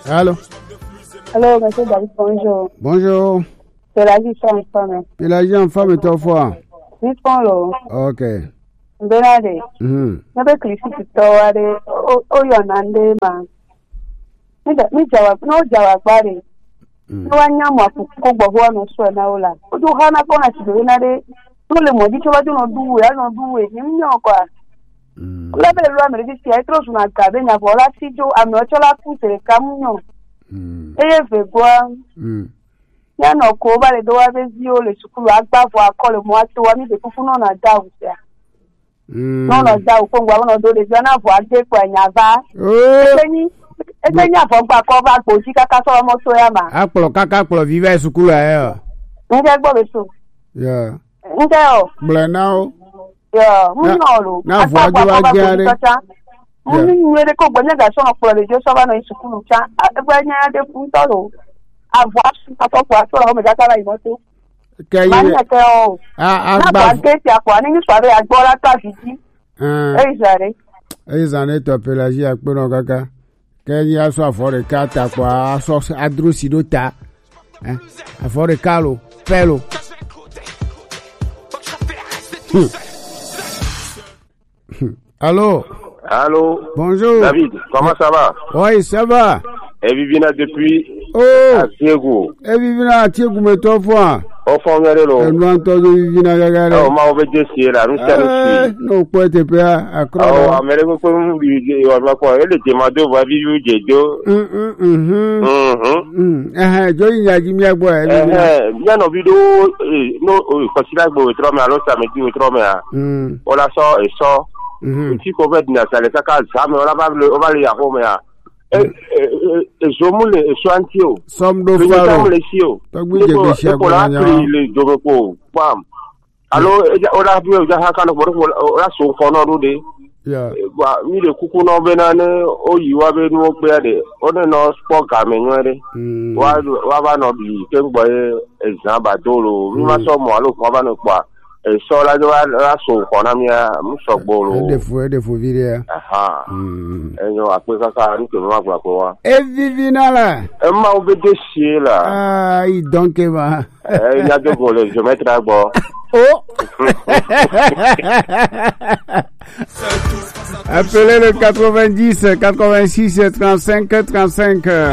Allô? Allô, monsieur David, bonjour. Bonjour. C'est la vie en femme. C'est la vie en femme et toi, fois. Nispolo. Ok. Benade. Nabe klisi kitoware. Oyo nande ma. Mi jawa bare. No wanyama kugbo ho no so na ola. Odu hana ko na tibe nade. No le modi choba do no duwe, no duwe. Ni nyokwa. La bele lo amere ti ai tro suna ka be nya bola tijo ami ochola kusere kamunyo. Eye fegwa. Ya no ko ba le do wa be zi o le sukulu agbafo akole mo ati wa mi be fufu no na da usia. No no da ko ngwa no do le jana fo ade ko anya ba. Ese nya fo gba ko ba gbo ji kaka so mo so ya ma. Akplo kaka akplo vive sukulu ayo. Nje gbo be so. Yeah. Nje o. Blenao. Yeah, mu no lo. Na fo aju agare. Mu ni nwere ko gbo nya ga so no kplo le jo so ba no sukulu cha. Egbe nya de fun to lo. Avoir àtọ́kù àtọ́rọ̀ ọmọ ìdására ìmọ́tò. Máa ń yẹ̀kẹ́ ọ̀. Náà gẹ́ẹ̀sì àpò àníyàn sọ̀rọ̀ àgbọ́lá tàbíjí. Ẹ̀yìnsàrẹ́. Ẹ̀yìnsàrẹ́ tọ̀pẹ̀lá sí àpérò kaka. Kẹ́yìn aṣọ àfọ̀rẹ̀ ká tàpọ̀ aṣọ adúrósì ló ta. Àfọ̀rẹ̀ ká lò fẹ́ lò. Allô? Allô? Bonjour. David, comment ça va? Oui, ça va. Et Vivina depuis Tiego. Et Vivina à Tiego, mais toi, fois. Au fond, regardez-le. Et nous entendons Vivina, regardez. Oh, ma obédience, là, nous sommes ici. Non, pas te faire à croire. Oh, mais vous pouvez me dire, on va quoi, elle était madame, va vivre, Dieu. Joy, il y a dit, bien, boy. Bien, nos vidéos, non, quand il a beau, trop, mais alors, ça me dit, trop, mais, on la sort et sort. Si qu'on veut dire, ça les a cassé, mais on va les arromer, Zomule Swantio. Some do faro. Alors, on a vu la son kono de. Mi de kuku no benane o yiwa be no pede. O de no sport ka menwere. Wa ba no bi kengbo exam ba dolo. Mi ma so mo alo ko ba no kwa. So la so kono mi a mu so gboro. De fu viria. Aha. Enyo apeka ka ni ke ma gba ko wa. E vivina la. E ma o be de sie la. I donc va. Ya de go le je mettre agbo. Oh. Appelez le 90 86 35 35.